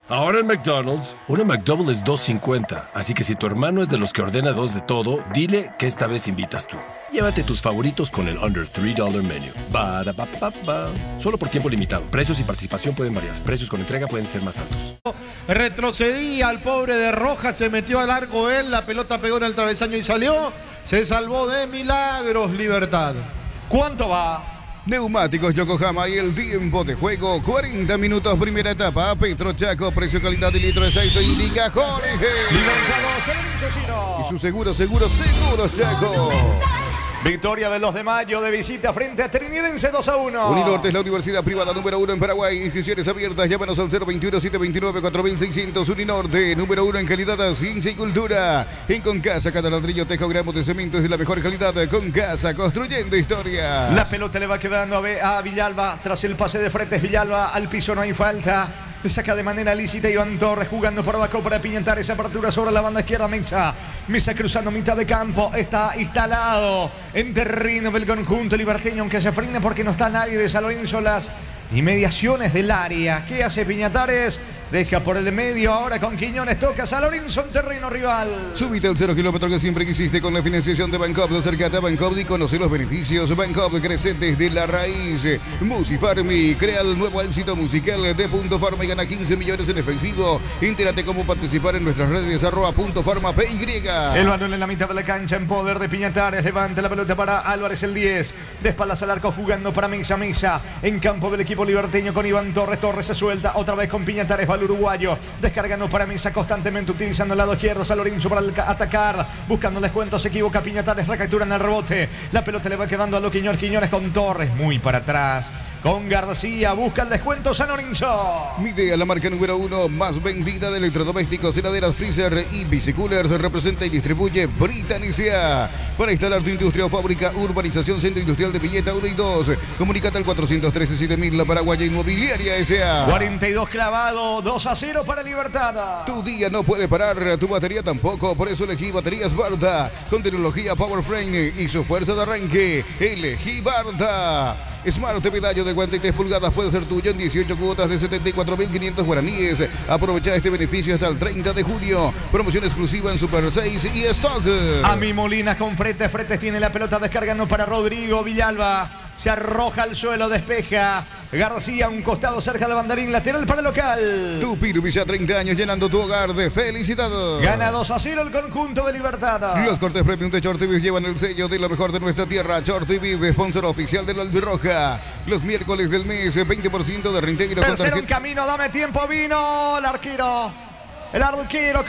Ahora en McDonald's, una McDouble es $2.50. Así que si tu hermano es de los que ordena dos de todo, dile que esta vez invitas tú. Llévate tus favoritos con el Under $3 Menu. Ba-da-ba-ba-ba. Solo por tiempo limitado. Precios y participación pueden variar. Precios con entrega pueden ser más altos. Retrocedía al pobre de Rojas, se metió al arco él, la pelota pegó en el travesaño y salió. Se salvó de milagros, Libertad. ¿Cuánto va? Neumáticos Yokohama y el tiempo de juego, 40 minutos, primera etapa. Petro Chaco, precio, calidad y litro de aceite indica Jorge. Y su seguro Chaco. Victoria del 2 de mayo de visita frente a Trinidense 2-1. Uninorte es la universidad privada número 1 en Paraguay. Inscripciones abiertas. Llámanos al 021-729-4600. Uninorte, número 1 en calidad, ciencia y cultura. En Concasa, cada ladrillo, tejo, gramos de cemento es de la mejor calidad. Concasa, construyendo historia. La pelota le va quedando a Villalba. Tras el pase de frente, Villalba al piso, no hay falta. Le saca de manera lícita Iván Torres jugando por abajo para Piñantar. Esa apertura sobre la banda izquierda. Mesa cruzando mitad de campo. Está instalado en terreno del conjunto liberteño, aunque se frena porque no está nadie de San Lorenzo. Las inmediaciones del área. ¿Qué hace Piñatares? Deja por el medio ahora con Quiñones. Toca San Lorenzo en terreno rival. Subite al 0 kilómetro que siempre quisiste con la financiación de Bancop. Acércate a Bancop y conoce los beneficios. Bancop crece desde la raíz. Musifarmi crea el nuevo éxito musical de Punto Farma y gana 15 millones en efectivo. Entérate cómo participar en nuestras redes @puntofarmapy. El balón en la mitad de la cancha en poder de Piñatares. Levanta la pelota para Álvarez, el 10. De espaldas al arco jugando para Mesa. En campo del equipo liberteño con Iván Torres. Torres se suelta otra vez con Piñatares. Va el uruguayo. Descargando para Mesa constantemente utilizando el lado izquierdo. San Lorenzo para atacar. Buscando el descuento. Se equivoca Piñatares. Recaptura en el rebote. La pelota le va quedando a Quiñones con Torres. Muy para atrás. Con García. Busca el descuento San Lorenzo. Midea, la marca número 1 más vendida de electrodomésticos, heladeras, freezer y bicicoolers. Representa y distribuye Britannica. Para instalar tu industria o fábrica, urbanización Centro Industrial de Villeta 1 y 2. Comunicate al 413-7000. La Paraguaya Inmobiliaria S.A. 42 clavado. 2-0 para Libertad. Tu día no puede parar, tu batería tampoco. Por eso elegí baterías Barda. Con tecnología Powerframe y su fuerza de arranque. Elegí Barda. Smart medallo de 43 pulgadas puede ser tuyo en 18 cuotas de 74.500 guaraníes. Aprovecha este beneficio hasta el 30 de junio. Promoción exclusiva en Super 6 y Stock. A mi Molina con Fretes. Fretes tiene la pelota descargando para Rodrigo Villalba. Se arroja al suelo, despeja. García, un costado cerca del banderín, lateral para el local. Tu Pirubilla, 30 años llenando tu hogar de felicidad. Gana 2-0 el conjunto de Libertad. Los cortes premium de Chortiviv llevan el sello de lo mejor de nuestra tierra. Chortiviv, sponsor oficial del Albirroja. Los miércoles del mes, 20% de reintegro. Tercero en camino, dame tiempo, vino el arquero. El arquero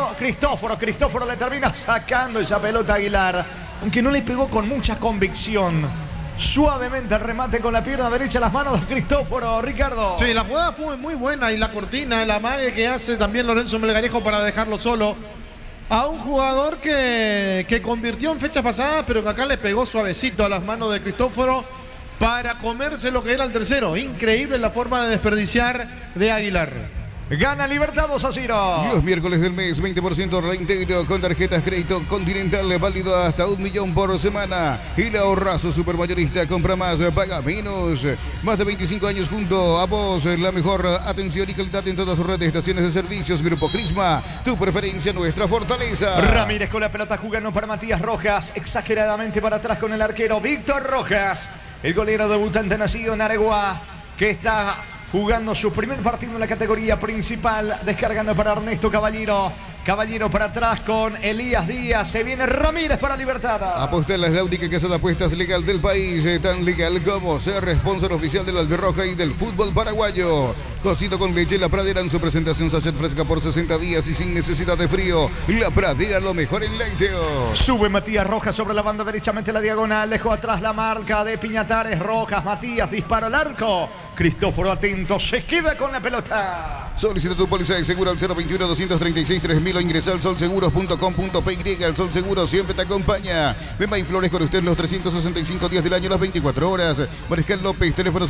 Cristóforo le termina sacando esa pelota a Aguilar. Aunque no le pegó con mucha convicción. Suavemente el remate con la pierna derecha, las manos de Cristóforo, Ricardo. Sí, la jugada fue muy buena y la cortina, el amague que hace también Lorenzo Melgarejo para dejarlo solo a un jugador que convirtió en fecha pasada, pero que acá le pegó suavecito a las manos de Cristóforo para comerse lo que era el tercero. Increíble la forma de desperdiciar de Aguilar. Gana Libertad 2-0. Los miércoles del mes, 20% reintegro con tarjetas crédito Continental, válido hasta 1 millón por semana. El ahorrazo supermayorista, compra más, paga menos. Más de 25 años junto a vos, la mejor atención y calidad en todas sus redes, estaciones de servicios. Grupo Crisma, tu preferencia, nuestra fortaleza. Ramírez con la pelota jugando para Matías Rojas, exageradamente para atrás con el arquero Víctor Rojas, el golero debutante nacido en Areguá, que está jugando su primer partido en la categoría principal, descargando para Ernesto Caballero. Caballero para atrás con Elías Díaz. Se viene Ramírez para Libertad. Apostela es la única casa de apuestas legal del país, tan legal como ser sponsor oficial del Albirroja y del fútbol paraguayo. Cocido con leche La Pradera en su presentación sachet fresca por 60 días y sin necesidad de frío. La Pradera, lo mejor en lácteo. Sube Matías Rojas sobre la banda derecha, mete la diagonal, dejó atrás la marca de Piñatares. Rojas, Matías, dispara al arco. Cristóforo atento, se queda con la pelota. Solicita tu póliza de seguro al 021-236-3000 o ingresa al solseguros.com.py. El Sol Seguro siempre te acompaña. Bemay Flores con usted los 365 días del año, las 24 horas. Mariscal López, teléfono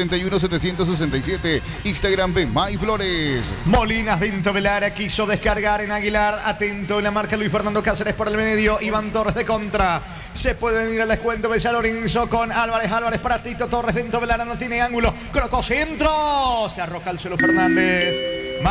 671-767. Instagram Bemay Flores. Molinas dentro del área, quiso descargar en Aguilar. Atento en la marca Luis Fernando Cáceres por el medio. Iván Torres de contra. Se puede venir al descuento de San Lorenzo con Álvarez. Álvarez para Tito Torres dentro del área, no tiene ángulo. Colocó centro. Se arroja al suelo Fernández.